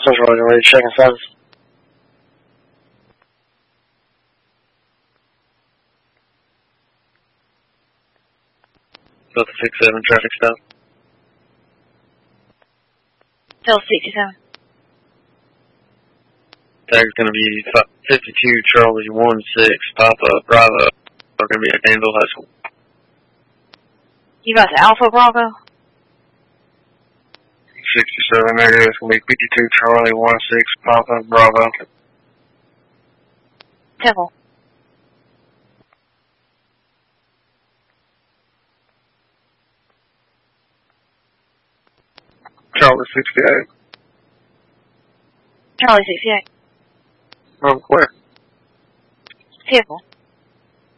Central Oregon Ready, checking status. Delta 67, traffic stop. Delta 67. Tag's going to be 52 Charlie 16 Papa Bravo. We're going to be at Danville High School. You about to Alpha Bravo? 67 negative. It's going to be 52 Charlie 16 Papa Bravo. Temple. Charlie 68. Charlie 68. Where? Temple.